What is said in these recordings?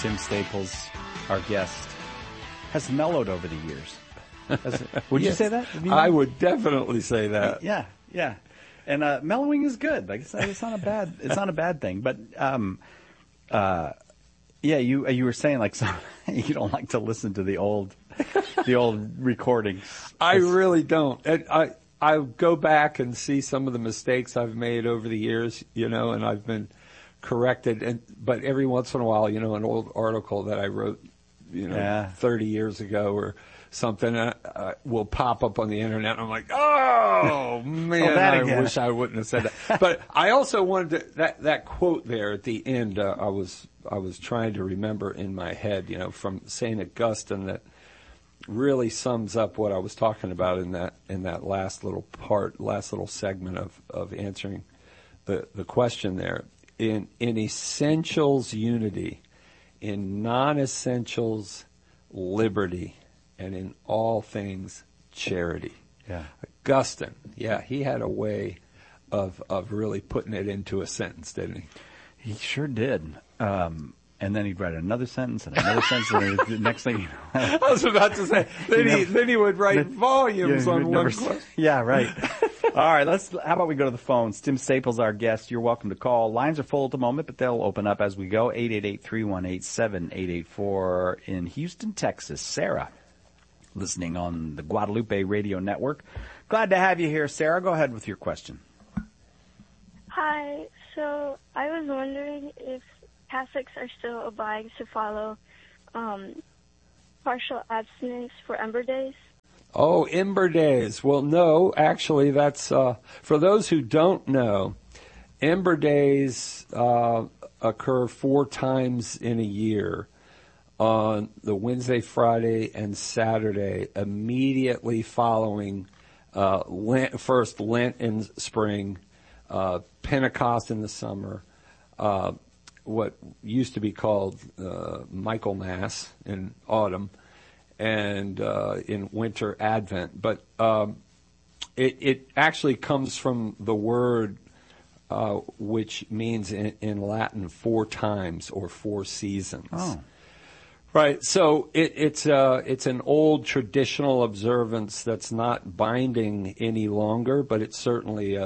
Tim Staples, our guest, has mellowed over the years. Would you say that? I would definitely say that. Yeah. And mellowing is good. Like it's not a bad thing. But you were saying like you don't like to listen to the old recordings. I really don't. I go back and see some of the mistakes I've made over the years, and I've been corrected. But every once in a while, an old article that I wrote, 30 years ago or something will pop up on the internet. And I'm like, oh man, I wish I wouldn't have said that. But I also wanted that quote there at the end. I was trying to remember in my head, from St. Augustine that really sums up what I was talking about in that last little segment of answering the question there. In essentials, unity. In non-essentials, liberty. And in all things, charity. Yeah. Augustine, he had a way of really putting it into a sentence, didn't he? He sure did. And then he'd write another sentence and another sentence, and the next thing you know. I was about to say, then he would write volumes on one question. Yeah, right. All right, how about we go to the phones? Tim Staples, our guest. You're welcome to call. Lines are full at the moment, but they'll open up as we go. 888-318-7884 in Houston, Texas. Sarah, listening on the Guadalupe Radio Network. Glad to have you here, Sarah. Go ahead with your question. Hi. So I was wondering if Catholics are still obliged to follow partial abstinence for Ember Days. Oh, Ember Days. Well, no, actually, that's for those who don't know, Ember Days occur 4 times in a year on the Wednesday, Friday, and Saturday immediately following first Lent in spring, Pentecost in the summer, what used to be called Michaelmas in autumn, and in winter Advent. But it actually comes from the word which means in Latin 4 times or 4 seasons. Oh. Right. So it's an old traditional observance that's not binding any longer, but it's certainly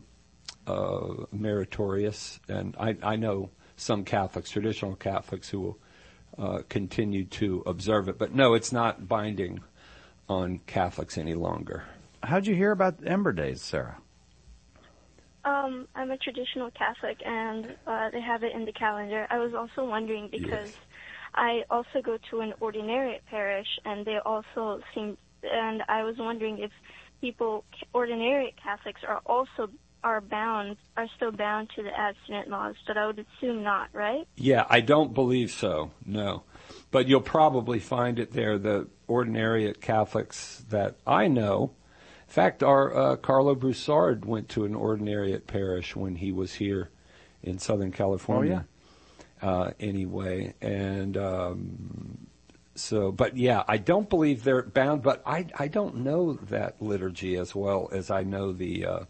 meritorious. And I know some Catholics, traditional Catholics, who will continue to observe it. But no, it's not binding on Catholics any longer. How'd you hear about Ember Days, Sarah? I'm a traditional Catholic, and they have it in the calendar. I was also wondering because I also go to an ordinariate parish, and they also seem, and I was wondering if ordinariate Catholics are still bound to the abstinent laws, but I would assume not, right? Yeah, I don't believe so, no. But you'll probably find it there, the ordinariate Catholics that I know. In fact, our Carlo Broussard went to an ordinariate parish when he was here in Southern California. Oh, yeah. Anyway, and but yeah, I don't believe they're bound, but I don't know that liturgy as well as I know the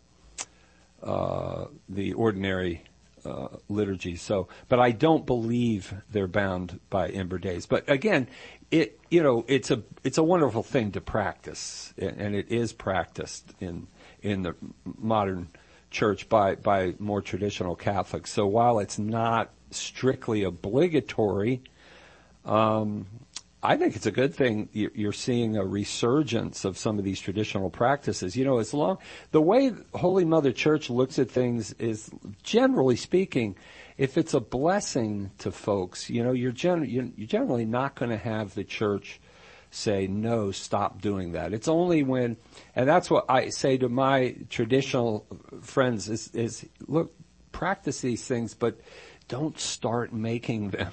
ordinary liturgy. So, but I don't believe they're bound by Ember Days. But again, it's a wonderful thing to practice, and it is practiced in the modern church by more traditional Catholics. So while it's not strictly obligatory, I think it's a good thing you're seeing a resurgence of some of these traditional practices. The way Holy Mother Church looks at things is, generally speaking, if it's a blessing to folks, you're generally not going to have the church say, no, stop doing that. It's only when, and that's what I say to my traditional friends is look, practice these things, but don't start making them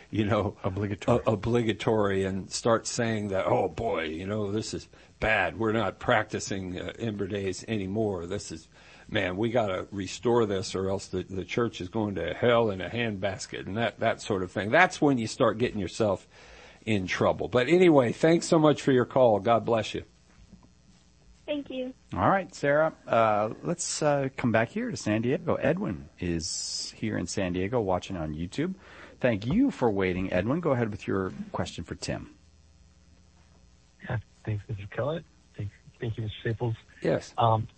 obligatory and start saying that, oh boy, this is bad. We're not practicing Ember Days anymore. We got to restore this or else the church is going to hell in a handbasket and that sort of thing. That's when you start getting yourself in trouble. But anyway, thanks so much for your call. God bless you. Thank you. All right, Sarah. Let's come back here to San Diego. Edwin is here in San Diego watching on YouTube. Thank you for waiting, Edwin. Go ahead with your question for Tim. Yeah, thanks, Mr. Kellett. Thank you, Mr. Staples. Yes.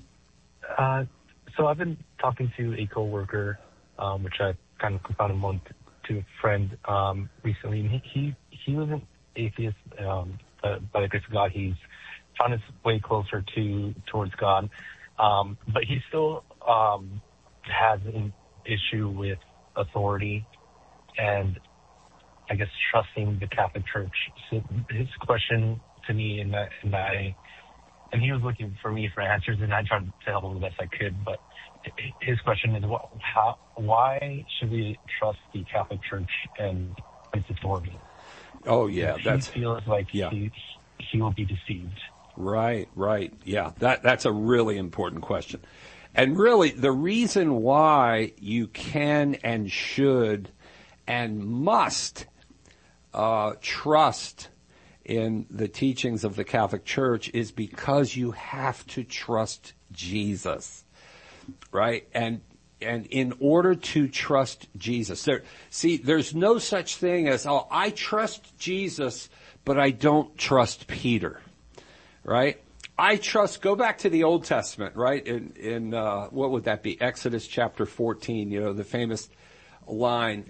So I've been talking to a coworker, which I kind of confounded him to a friend recently, and he was an atheist, but by the grace of God, he's found his way closer towards God, but he still has an issue with authority and I guess trusting the Catholic Church. So his question to me, and he was looking for me for answers, and I tried to help him the best I could. But his question is, why should we trust the Catholic Church and its authority? Oh yeah, he feels like he will be deceived. Right. Yeah, that's a really important question. And really, the reason why you can and should and must trust in the teachings of the Catholic Church is because you have to trust Jesus, right? And in order to trust Jesus, there's no such thing as, I trust Jesus, but I don't trust Peter, right? Go back to the Old Testament, right? In what would that be? Exodus chapter 14, the famous line,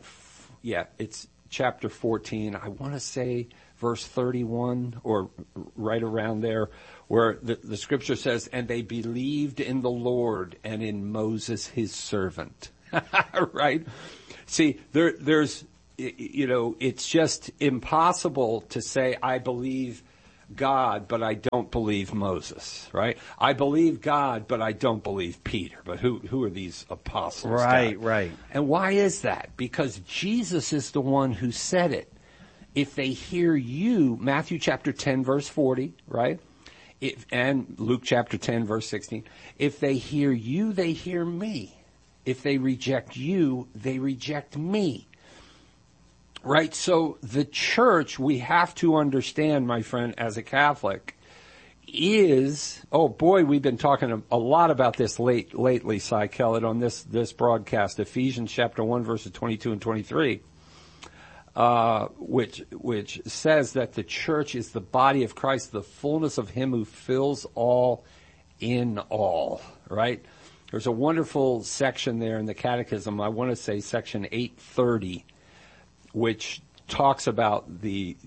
it's chapter 14, I want to say verse 31 or right around there, where the scripture says, and they believed in the Lord and in Moses his servant. Right? See, there's, it's just impossible to say, I believe God, but I don't believe Moses, right? I believe God, but I don't believe Peter. But who are these apostles? Right, God? right. And why is that? Because Jesus is the one who said it. If they hear you, Matthew chapter 10, verse 40, right? And Luke chapter 10, verse 16. If they hear you, they hear me. If they reject you, they reject me. Right? So the church, we have to understand, my friend, as a Catholic, is, we've been talking a lot about this lately, Cy Kellett, on this broadcast, Ephesians chapter 1, verses 22 and 23. Which says that the church is the body of Christ, the fullness of him who fills all in all, right? There's a wonderful section there in the Catechism, I want to say section 830, which talks about the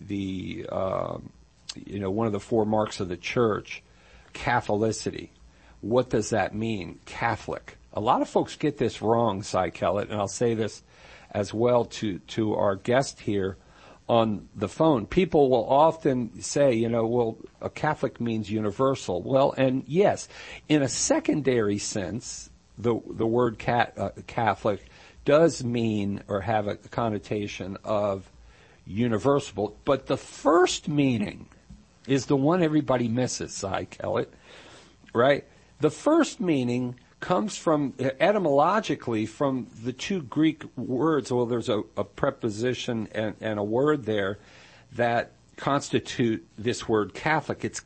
one of the four marks of the church, Catholicity. What does that mean? Catholic. A lot of folks get this wrong, Cy Kellett, and I'll say this as well to our guest here on the phone. People will often say, a Catholic means universal. Well, and yes, in a secondary sense, the word Catholic does mean or have a connotation of universal, but the first meaning is the one everybody misses, Cy Kellett, right? The first meaning comes from, etymologically, from the two Greek words. Well, there's a preposition and a word there that constitute this word Catholic. It's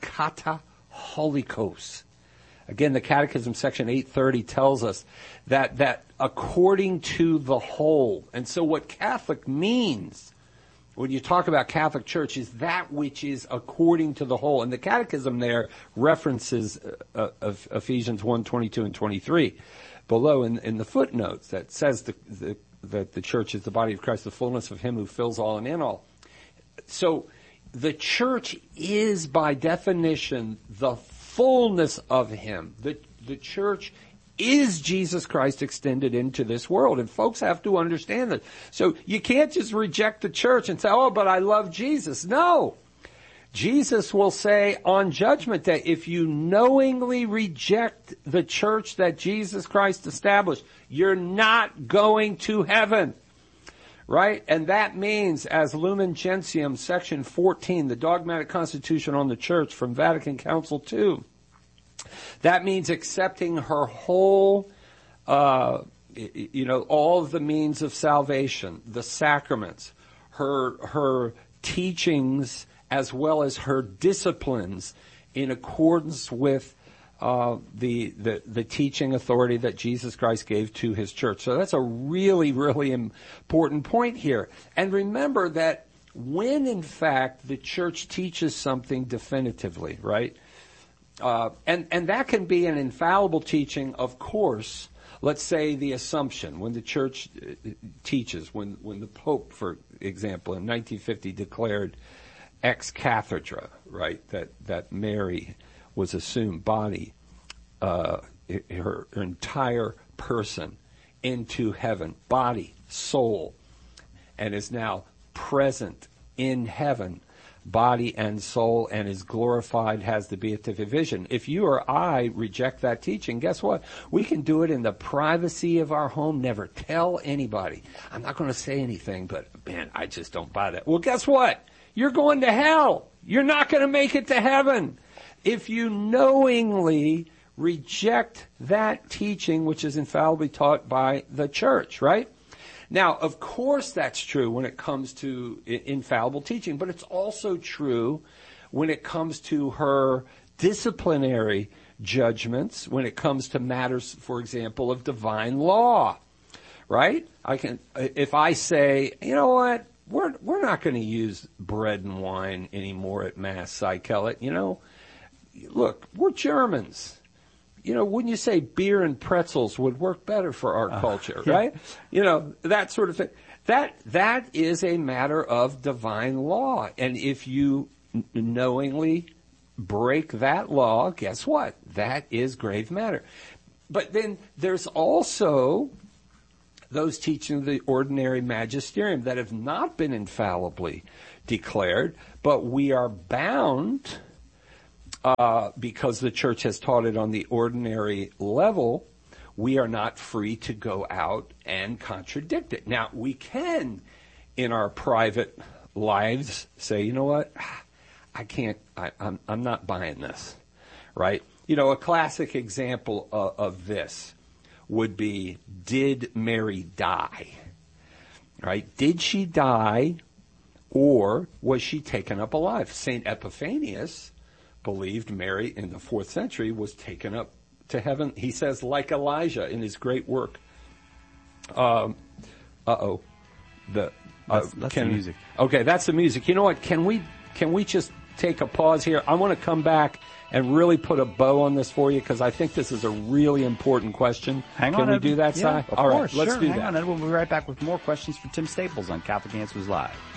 kataholikos. Again, the Catechism section 830 tells us that according to the whole. And so what Catholic means, when you talk about Catholic Church, is that which is according to the whole. And the Catechism there references of Ephesians 1, 22 and 23 below in the footnotes that says that the church is the body of Christ, the fullness of him who fills all and in all. So the church is, by definition, the fullness of him. The church is Jesus Christ extended into this world. And folks have to understand that. So you can't just reject the church and say, but I love Jesus. No. Jesus will say on Judgment Day, if you knowingly reject the church that Jesus Christ established, you're not going to heaven. Right? And that means, as Lumen Gentium, section 14, the dogmatic constitution on the church from Vatican Council II, that means accepting her whole, all of the means of salvation, the sacraments, her teachings, as well as her disciplines in accordance with the teaching authority that Jesus Christ gave to his church. So that's a really, really important point here. And remember that when, in fact, the church teaches something definitively, right? And that can be an infallible teaching, of course. Let's say the Assumption, when the church teaches, when the Pope, for example, in 1950 declared ex cathedra, right, that Mary was assumed body, her entire person into heaven, body, soul, and is now present in heaven, body and soul, and is glorified, has the beatific vision. If you or I reject that teaching, guess what? We can do it in the privacy of our home, never tell anybody. I'm not going to say anything, but man, I just don't buy that. Well, guess what? You're going to hell. You're not going to make it to heaven if you knowingly reject that teaching, which is infallibly taught by the church, right? Now, of course that's true when it comes to infallible teaching, but it's also true when it comes to her disciplinary judgments, when it comes to matters, for example, of divine law, right? If I say, you know what, we're not going to use bread and wine anymore at Mass, Cy Kellett, look, we're Germans. Wouldn't you say beer and pretzels would work better for our culture, right? That sort of thing. That is a matter of divine law. And if you knowingly break that law, guess what? That is grave matter. But then there's also those teaching of the ordinary magisterium that have not been infallibly declared, but we are bound because the church has taught it on the ordinary level, we are not free to go out and contradict it. Now, we can, in our private lives, say, you know what, I can't, I'm not buying this, right? A classic example of this would be, did Mary die, right? Did she die, or was she taken up alive? St. Epiphanius believed Mary in the 4th century was taken up to heaven. He says, like Elijah in his great work. That's the music. Okay, that's the music. You know what? Can we just take a pause here? I want to come back and really put a bow on this for you because I think this is a really important question. Hang on. Can we do that, Si? Yeah, All right, let's do Hang that. on, Ed. We'll be right back with more questions for Tim Staples on Catholic Answers Live.